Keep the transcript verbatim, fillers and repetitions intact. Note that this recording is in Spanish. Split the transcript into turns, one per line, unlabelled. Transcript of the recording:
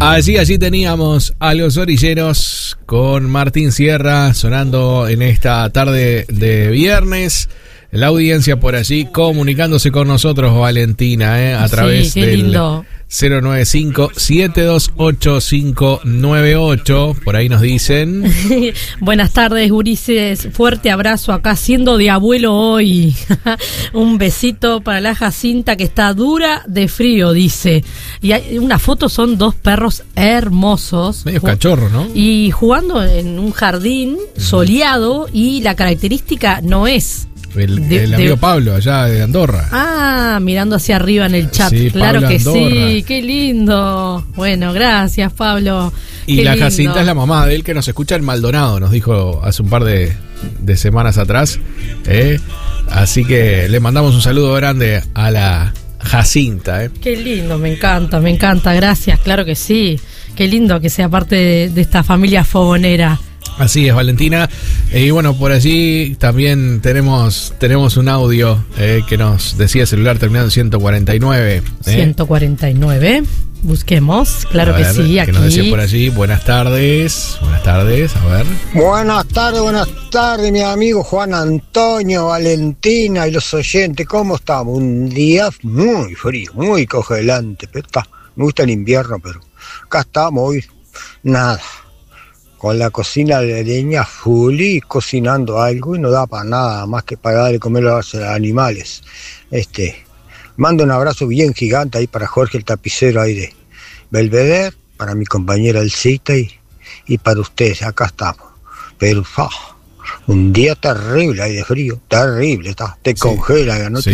Allí, allí teníamos a los orilleros con Martín Sierra sonando en esta tarde de viernes. La audiencia por allí comunicándose con nosotros, Valentina, ¿eh? a
Sí,
través
qué
del
lindo.
cero nueve cinco, siete dos ocho, cinco nueve ocho. Por ahí nos dicen.
Buenas tardes, gurises. Fuerte abrazo acá, siendo de abuelo hoy. Un besito para la Jacinta, que está dura de frío, dice. Y hay una foto, son dos perros hermosos.
Medio cachorros, ¿no?
Y jugando en un jardín soleado, y la característica no es...
El,
De,
el amigo
de...
Pablo, allá de Andorra.
Ah, mirando hacia arriba en el chat.
Sí,
claro
Pablo
que
Andorra.
sí, qué lindo. Bueno, gracias, Pablo.
Y
qué
la
lindo.
Jacinta es la mamá de él, que nos escucha en Maldonado, nos dijo hace un par de, de semanas atrás. ¿eh? Así que le mandamos un saludo grande a la Jacinta. ¿eh?
Qué lindo, me encanta, me encanta, gracias, claro que sí. Qué lindo que sea parte de, de esta familia fogonera.
Así es, Valentina. Y bueno, por allí también tenemos tenemos un audio eh, que nos decía el celular terminado en ciento cuarenta y nueve. ¿eh?
ciento cuarenta y nueve, busquemos, claro
A
que
ver,
sí,
que
aquí.
nos decía por allí, buenas tardes, buenas tardes, a ver.
Buenas tardes, buenas tardes, mi amigo Juan Antonio, Valentina y los oyentes. ¿Cómo estamos? Un día muy frío, muy congelante, pero está, me gusta el invierno, pero acá estamos hoy, nada. Con la cocina de leña full y cocinando algo y no da para nada más que para darle comer a los animales. Este, mando un abrazo bien gigante ahí para Jorge el tapicero ahí de Belvedere, para mi compañera Elcita y, y para ustedes, acá estamos. Pero ah, un día terrible ahí de frío, terrible, está, te
Sí.
congela, no
Sí,